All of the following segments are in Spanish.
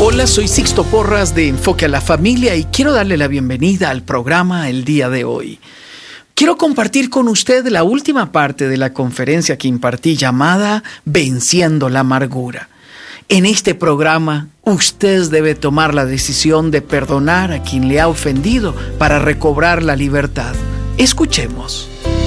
Hola, soy Sixto Porras de Enfoque a la Familia y quiero darle la bienvenida al programa el día de hoy. Quiero compartir con usted la última parte de la conferencia que impartí llamada Venciendo la Amargura. En este programa, usted debe tomar la decisión de perdonar a quien le ha ofendido para recobrar la libertad. Escuchemos.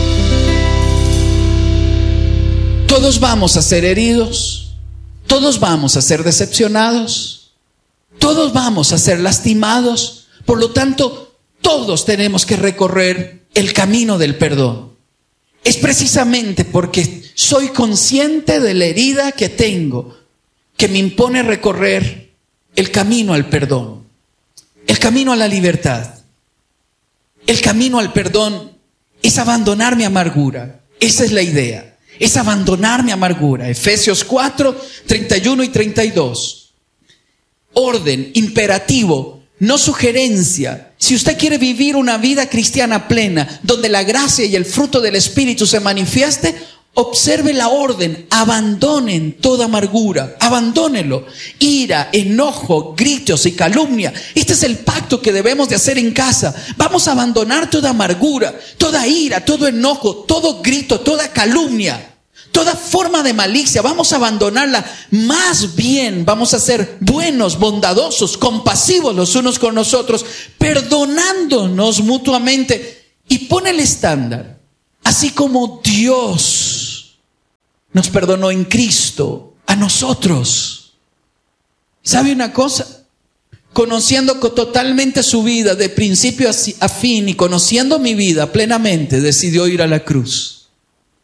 Todos vamos a ser heridos, todos vamos a ser decepcionados, todos vamos a ser lastimados, por lo tanto, todos tenemos que recorrer el camino del perdón. Es precisamente porque soy consciente de la herida que tengo que me impone recorrer el camino al perdón, el camino a la libertad. El camino al perdón es abandonar mi amargura. Esa es la idea, es abandonar mi amargura. Efesios 4, 31 y 32. Orden, imperativo, no sugerencia. Si usted quiere vivir una vida cristiana plena, donde la gracia y el fruto del Espíritu se manifieste, observe la orden: abandonen toda amargura, abandónelo. Ira, enojo, gritos y calumnia. Este es el pacto que debemos de hacer en casa. Vamos a abandonar toda amargura, toda ira, todo enojo, todo grito, toda calumnia, toda forma de malicia. Vamos a abandonarla. Más bien vamos a ser buenos, bondadosos, compasivos los unos con los otros, perdonándonos mutuamente. Y pone el estándar. Así como Dios nos perdonó en Cristo a nosotros. ¿Sabe una cosa? Conociendo totalmente su vida de principio a fin y conociendo mi vida plenamente, decidió ir a la cruz.